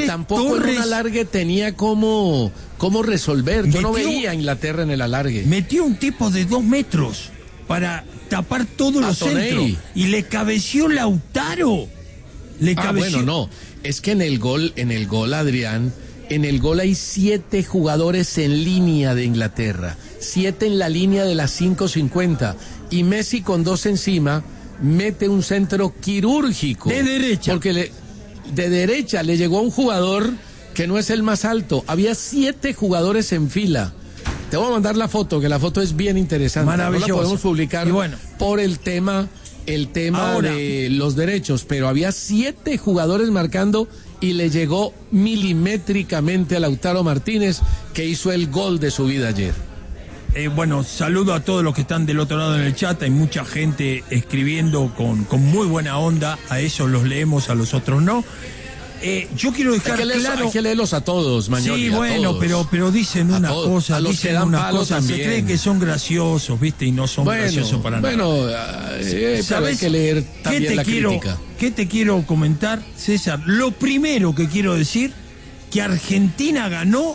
tampoco en un alargue tenía cómo resolver. Yo no veía a Inglaterra en el alargue. Metió un tipo de 2 metros para tapar todos los centros y le cabeció Lautaro. Bueno, no, es que en el gol, Adrián, en el gol hay 7 jugadores en línea de Inglaterra, 7 en la línea de las 5:50, y Messi con 2 encima mete un centro quirúrgico. De derecha. Porque de derecha le llegó a un jugador que no es el más alto. Había 7 jugadores en fila. Te voy a mandar la foto, que la foto es bien interesante. Maravilloso. No la podemos publicar por el tema ahora, de los derechos, pero había 7 jugadores marcando y le llegó milimétricamente a Lautaro Martínez, que hizo el gol de su vida ayer. Saludo a todos los que están del otro lado en el chat. Hay mucha gente escribiendo con muy buena onda. A esos los leemos, a los otros no. Yo quiero dejar claro... Hay que leerlos a todos, Mañoni. Sí, bueno, pero dicen una cosa, a los que dan palo se creen que son graciosos, ¿viste? Y no son graciosos para nada. Pero hay que leer también la crítica. ¿Qué te quiero comentar, César? Lo primero que quiero decir, que Argentina ganó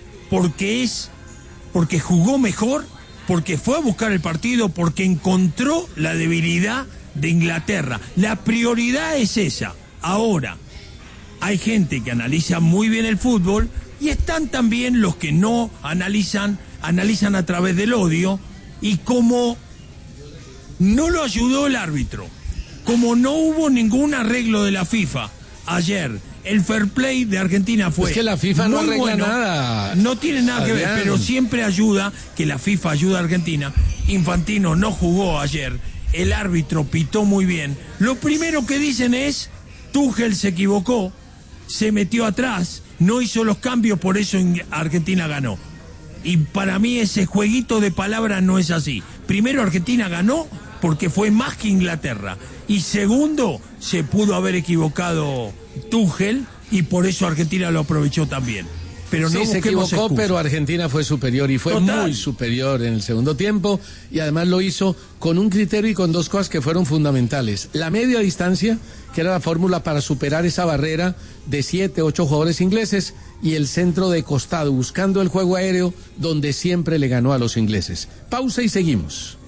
porque jugó mejor, porque fue a buscar el partido, porque encontró la debilidad de Inglaterra. La prioridad es esa. Ahora, hay gente que analiza muy bien el fútbol y están también los que no analizan a través del odio, y como no lo ayudó el árbitro, como no hubo ningún arreglo de la FIFA ayer, el fair play de Argentina fue... Es que la FIFA no arregla nada. No tiene nada que ver, pero siempre ayuda, que la FIFA ayuda a Argentina. Infantino no jugó ayer, el árbitro pitó muy bien. Lo primero que dicen es, Tuchel se equivocó, se metió atrás, no hizo los cambios, por eso Argentina ganó. Y para mí ese jueguito de palabras no es así. Primero, Argentina ganó porque fue más que Inglaterra. Y segundo, se pudo haber equivocado Tuchel y por eso Argentina lo aprovechó también. Pero no se equivocó, excusas. Pero Argentina fue superior y fue muy superior en el segundo tiempo, y además lo hizo con un criterio y con 2 cosas que fueron fundamentales. La media distancia, que era la fórmula para superar esa barrera de 7, 8 jugadores ingleses, y el centro de costado, buscando el juego aéreo donde siempre le ganó a los ingleses. Pausa y seguimos.